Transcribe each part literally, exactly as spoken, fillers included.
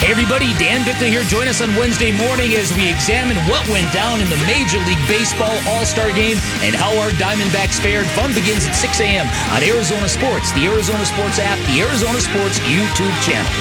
Hey everybody, Dan Bickley here. Join us on Wednesday morning as we examine what went down in the Major League Baseball All-Star Game and how our Diamondbacks fared. Fun begins at six a.m. on Arizona Sports, the Arizona Sports app, the Arizona Sports YouTube channel.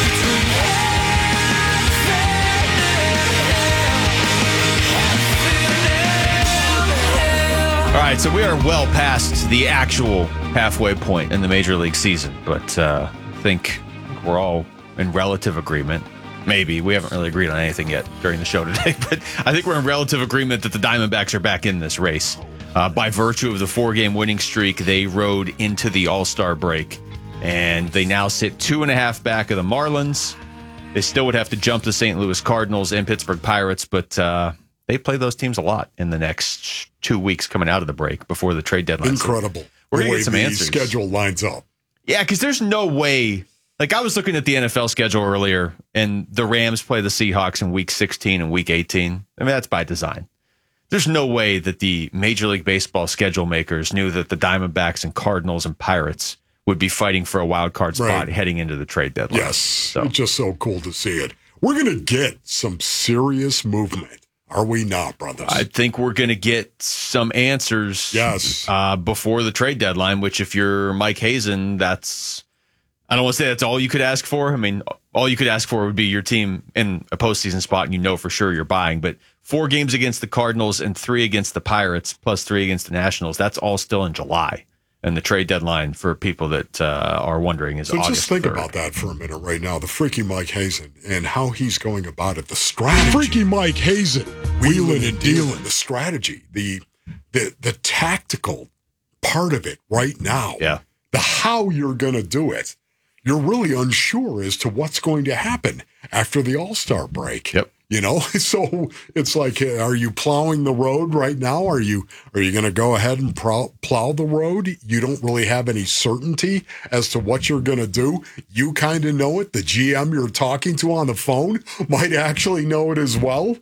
All right, so we are well past the actual halfway point in the Major League season, but uh, I think we're all in relative agreement. Maybe. We haven't really agreed on anything yet during the show today, but I think we're in relative agreement that the Diamondbacks are back in this race. Uh, by virtue of the four-game winning streak, they rode into the All-Star break, and they now sit two and a half back of the Marlins. They still would have to jump the Saint Louis Cardinals and Pittsburgh Pirates, but uh, they play those teams a lot in the next two weeks coming out of the break before the trade deadline. Incredible. So we're going to get some the answers. Schedule lines up. Yeah, because there's no way. Like, I was looking at the N F L schedule earlier, and the Rams play the Seahawks in week sixteen and week eighteen. I mean, that's by design. There's no way that the Major League Baseball schedule makers knew that the Diamondbacks and Cardinals and Pirates would be fighting for a wild card spot Right. heading into the trade deadline. Yes. So. It's just so cool to see it. We're going to get some serious movement. Are we not, brothers? I think we're going to get some answers Yes. uh, before the trade deadline, which if you're Mike Hazen, that's, I don't want to say that's all you could ask for. I mean, all you could ask for would be your team in a postseason spot and you know for sure you're buying. But four games against the Cardinals and three against the Pirates plus three against the Nationals, that's all still in July. And the trade deadline, for people that uh, are wondering, is so August just think third. about that for a minute right now. The freaky Mike Hazen and how he's going about it. The strategy. Freaky Mike Hazen. Wheeling and dealing. The strategy. The, the, the tactical part of it right now. Yeah. The how you're going to do it. You're really unsure as to what's going to happen after the All-Star break. Yep. You know, so it's like, are you plowing the road right now? Are you are you going to go ahead and plow, plow the road? You don't really have any certainty as to what you're going to do. You kind of know it. The G M you're talking to on the phone might actually know it as well.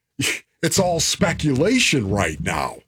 It's all speculation right now.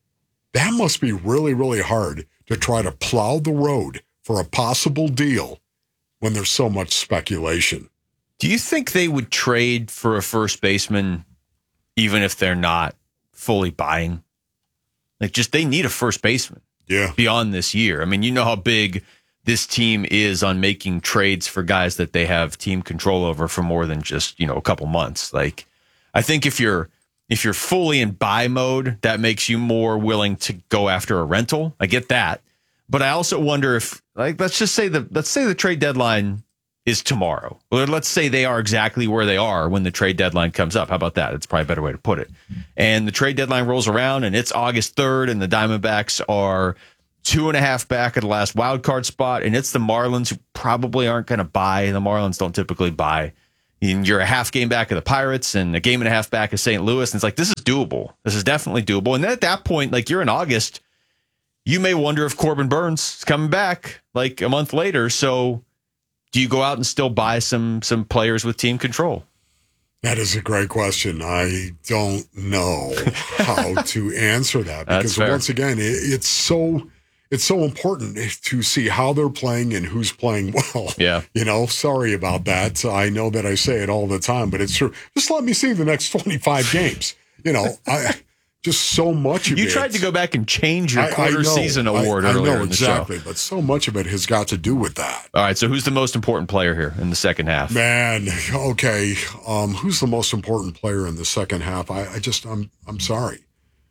That must be really, really hard to try to plow the road for a possible deal when there's so much speculation. Do you think they would trade for a first baseman even if they're not fully buying? Like, just they need a first baseman Yeah. beyond this year. I mean, you know how big this team is on making trades for guys that they have team control over for more than just, you know, a couple months. Like, I think if you're if you're fully in buy mode, that makes you more willing to go after a rental. I get that. But I also wonder if, like, let's just say the let's say the trade deadline is tomorrow. Or let's say they are exactly where they are when the trade deadline comes up. How about that? It's probably a better way to put it. And the trade deadline rolls around and it's August third and the Diamondbacks are two and a half back at the last wild card spot. And it's the Marlins who probably aren't going to buy. The Marlins don't typically buy. And you're a half game back of the Pirates and a game and a half back of Saint Louis. And it's like, this is doable. This is definitely doable. And then at that point, like, you're in August, you may wonder if Corbin Burns is coming back like a month later. So do you go out and still buy some some players with team control? That is a great question. I don't know how to answer that because once again, it, it's so it's so important to see how they're playing and who's playing well. Yeah. You know, sorry about that. I know that I say it all the time, but it's true. Just let me see the next twenty-five games. You know, I just so much of you it. You tried to go back and change your I, quarter I know, season award I, I earlier know, in the exactly, show. But so much of it has got to do with that. All right, so who's the most important player here in the second half? Man, okay. Um, who's the most important player in the second half? I, I just, I'm, I'm sorry.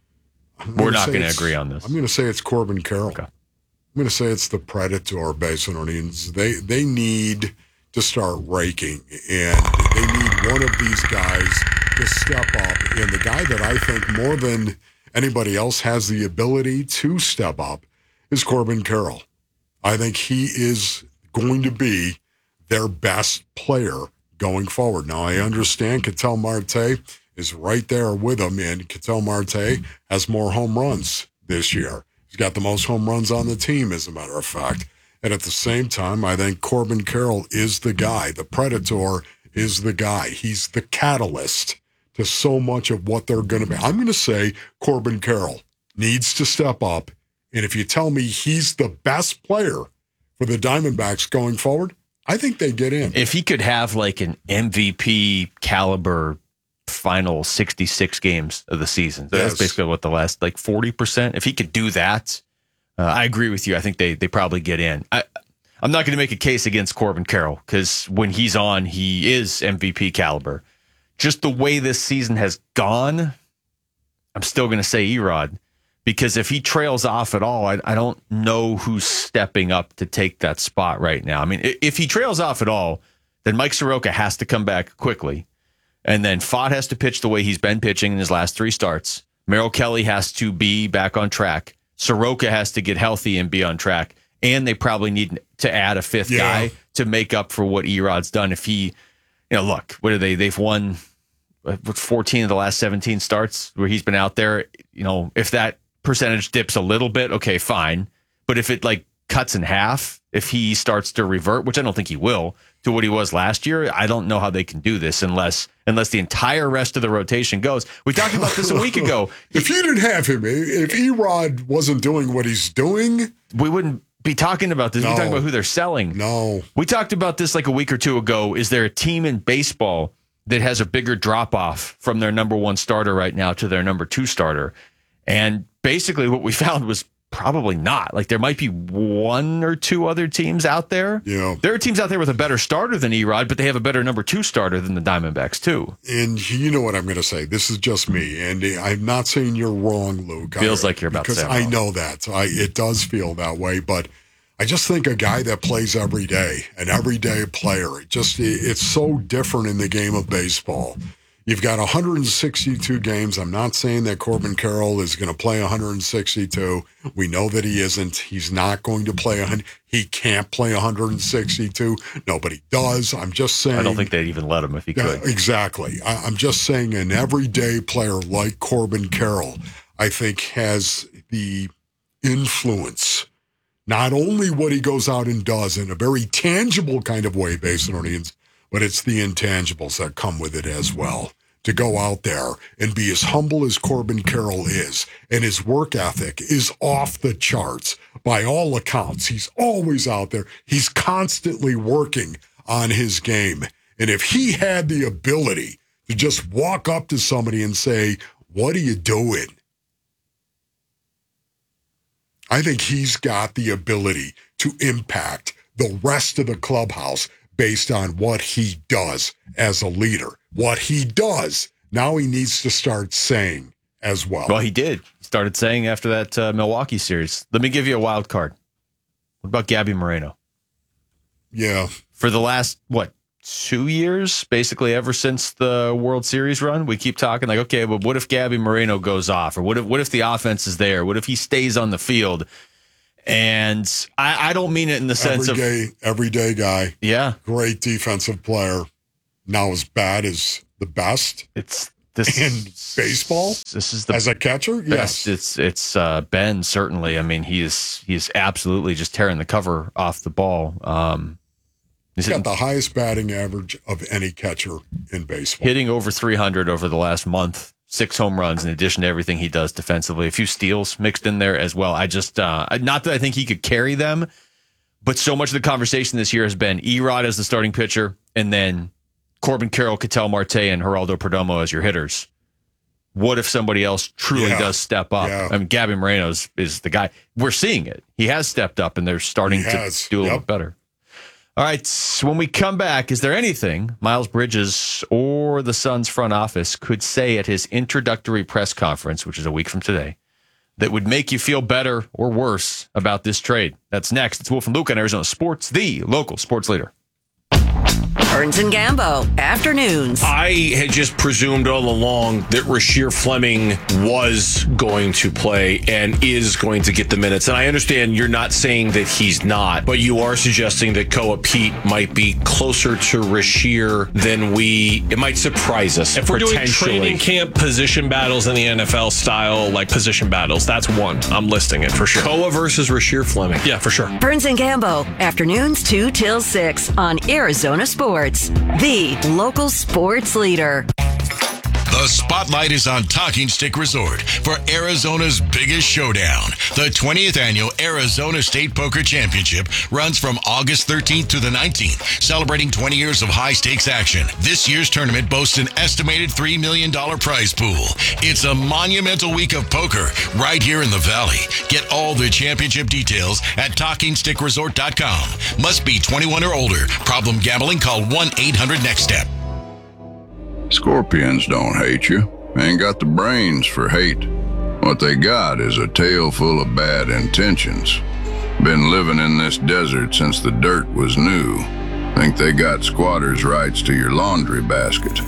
I'm We're gonna not say going to it's- agree on this. I'm going to say it's Corbin Carroll. Okay. I'm going to say it's the Predator base runnings. They they need to start raking, and they need one of these guys to step up. And the guy that I think more than anybody else has the ability to step up is Corbin Carroll. I think he is going to be their best player going forward. Now, I understand Ketel Marte is right there with him, and Ketel Marte has more home runs this year. He's got the most home runs on the team, as a matter of fact. And at the same time, I think Corbin Carroll is the guy. The Predator is the guy. He's the catalyst to so much of what they're going to be. I'm going to say Corbin Carroll needs to step up. And if you tell me he's the best player for the Diamondbacks going forward, I think they get in. If he could have like an M V P caliber final sixty-six games of the season, so yes. That's basically what the last like forty percent. If he could do that, uh, I agree with you. I think they they probably get in. I, I'm not going to make a case against Corbin Carroll because when he's on, he is M V P caliber. Just the way this season has gone, I'm still going to say Erod, because if he trails off at all, I, I don't know who's stepping up to take that spot right now. I mean, if he trails off at all, then Mike Soroka has to come back quickly. And then Fott has to pitch the way he's been pitching in his last three starts. Merrill Kelly has to be back on track. Soroka has to get healthy and be on track. And they probably need to add a fifth yeah. guy to make up for what Erod's done. If he, you know, look, what are they? They've won fourteen of the last seventeen starts where he's been out there. You know, if that percentage dips a little bit, okay, fine. But if it like cuts in half, if he starts to revert, which I don't think he will, to what he was last year, I don't know how they can do this unless unless the entire rest of the rotation goes. We talked about this a week ago. If you didn't have him, if Erod wasn't doing what he's doing, we wouldn't be talking about this. No. We're talking about who they're selling. No. We talked about this like a week or two ago. Is there a team in baseball that has a bigger drop-off from their number one starter right now to their number two starter? And basically what we found was probably not. Like there might be one or two other teams out there. Yeah. There are teams out there with a better starter than Erod, but they have a better number two starter than the Diamondbacks too. And you know what I'm going to say. This is just me. And I'm not saying you're wrong, Luke. Feels I, like you're about to say Because I wrong. know that. I, it does feel that way. But I just think a guy that plays every day, an everyday player, it just it's so different in the game of baseball. You've got one hundred sixty-two games. I'm not saying that Corbin Carroll is going to play one hundred sixty-two. We know that he isn't. He's not going to play one hundred. He can't play one hundred sixty-two. Nobody does. I'm just saying. I don't think they'd even let him if he could. Uh, exactly. I, I'm just saying an everyday player like Corbin Carroll, I think, has the influence. Not only what he goes out and does in a very tangible kind of way, Basin Orleans, but it's the intangibles that come with it as well. To go out there and be as humble as Corbin Carroll is, and his work ethic is off the charts by all accounts. He's always out there. He's constantly working on his game. And if he had the ability to just walk up to somebody and say, "What are you doing?" I think he's got the ability to impact the rest of the clubhouse based on what he does as a leader. What he does, now he needs to start saying as well. Well, he did. He started saying after that uh, Milwaukee series. Let me give you a wild card. What about Gabby Moreno? Yeah. For the last, what, two years, basically ever since the World Series run, we keep talking like, okay, but what if Gabby Moreno goes off? Or what if what if the offense is there? What if he stays on the field? And I, I don't mean it in the sense everyday, of... Everyday guy. Yeah. Great defensive player. Now as bad as the best. It's this in baseball. This is the as a catcher. Best. Yes, it's it's uh, Ben certainly. I mean, he is he is absolutely just tearing the cover off the ball. Um, he's got the highest batting average of any catcher in baseball. Hitting over three hundred over the last month. Six home runs in addition to everything he does defensively. A few steals mixed in there as well. I just uh, not that I think he could carry them, but so much of the conversation this year has been Erod as the starting pitcher, and then Corbin Carroll, Ketel Marte, and Geraldo Perdomo as your hitters. What if somebody else truly yeah. does step up? Yeah. I mean, Gabby Moreno is, is the guy. We're seeing it. He has stepped up, and they're starting he to has. do a yep. little better. All right, so when we come back, is there anything Miles Bridges or the Suns front office could say at his introductory press conference, which is a week from today, that would make you feel better or worse about this trade? That's next. It's Wolf and Luke on Arizona Sports, the local sports leader. Burns and Gambo, afternoons. I had just presumed all along that Rasheer Fleming was going to play and is going to get the minutes. And I understand you're not saying that he's not, but you are suggesting that Koa Pete might be closer to Rasheer than we, it might surprise us. If we're doing training camp position battles in the N F L style, like position battles, that's one. I'm listing it for sure. Koa versus Rasheer Fleming. Yeah, for sure. Burns and Gambo, afternoons two till six on Arizona Sports, the local sports leader. The The spotlight is on Talking Stick Resort for Arizona's biggest showdown. The twentieth Annual Arizona State Poker Championship runs from August thirteenth to the nineteenth, celebrating twenty years of high-stakes action. This year's tournament boasts an estimated three million dollars prize pool. It's a monumental week of poker right here in the Valley. Get all the championship details at talking stick resort dot com. Must be twenty-one or older. Problem gambling? Call one eight hundred next step. Scorpions don't hate you. Ain't got the brains for hate. What they got is a tail full of bad intentions. Been living in this desert since the dirt was new. Think they got squatters' rights to your laundry basket.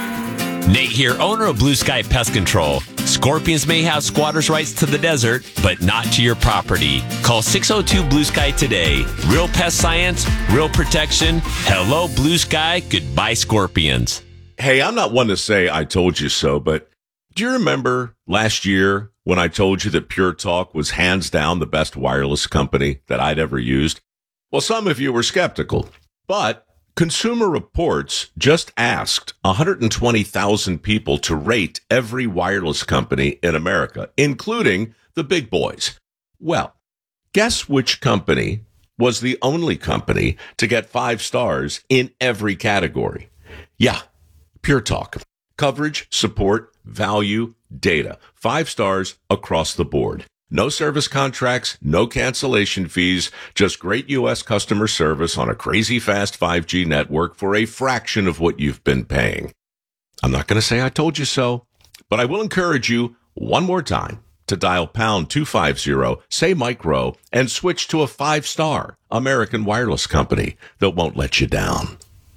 Nate here, owner of Blue Sky Pest Control. Scorpions may have squatters' rights to the desert, but not to your property. Call six oh two Blue Sky today. Real pest science, real protection. Hello, Blue Sky. Goodbye, Scorpions. Hey, I'm not one to say I told you so, but do you remember last year when I told you that Pure Talk was hands down the best wireless company that I'd ever used? Well, some of you were skeptical, but Consumer Reports just asked one hundred twenty thousand people to rate every wireless company in America, including the big boys. Well, guess which company was the only company to get five stars in every category? Yeah, Pure Talk. Coverage, support, value, data. Five stars across the board. No service contracts, no cancellation fees, just great U S customer service on a crazy fast five G network for a fraction of what you've been paying. I'm not going to say I told you so, but I will encourage you one more time to dial pound two fifty, say Mike Rowe, and switch to a five-star American wireless company that won't let you down.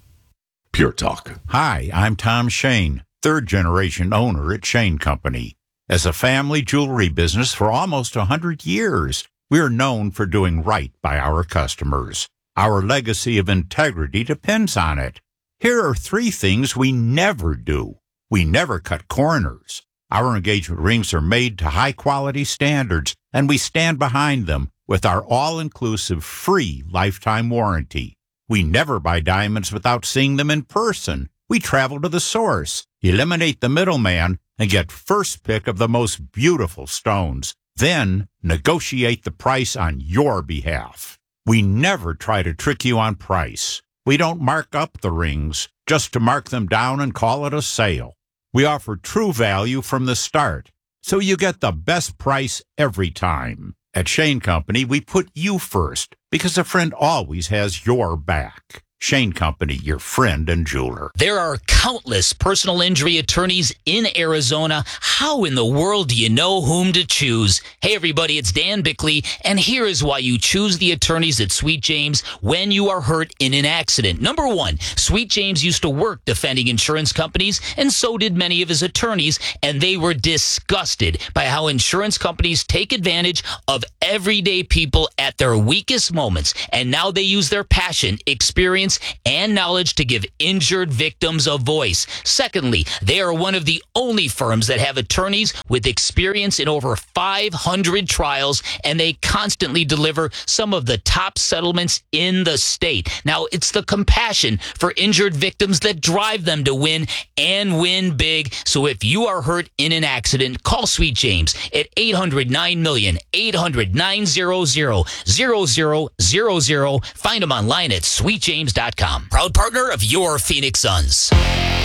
Pure Talk. Hi, I'm Tom Shane, third-generation owner at Shane Company. As a family jewelry business for almost one hundred years, we are known for doing right by our customers. Our legacy of integrity depends on it. Here are three things we never do. We never cut corners. Our engagement rings are made to high-quality standards, and we stand behind them with our all-inclusive free lifetime warranty. We never buy diamonds without seeing them in person. We travel to the source, eliminate the middleman, and get first pick of the most beautiful stones. Then negotiate the price on your behalf. We never try to trick you on price. We don't mark up the rings just to mark them down and call it a sale. We offer true value from the start, so you get the best price every time. At Shane Company, we put you first because a friend always has your back. Shane Company, your friend and jeweler. There are countless personal injury attorneys in Arizona. How in the world do you know whom to choose? Hey, everybody, it's Dan Bickley, and here is why you choose the attorneys at Sweet James when you are hurt in an accident. Number one, Sweet James used to work defending insurance companies, and so did many of his attorneys, and they were disgusted by how insurance companies take advantage of everyday people at their weakest moments, and now they use their passion, experience, and knowledge to give injured victims a voice. Secondly, they are one of the only firms that have attorneys with experience in over five hundred trials, and they constantly deliver some of the top settlements in the state. Now, it's the compassion for injured victims that drive them to win and win big. So if you are hurt in an accident, call Sweet James at eight hundred nine million, eight hundred nine hundred, zero zero zero zero. Find them online at sweet james dot com. Proud partner of your Phoenix Suns.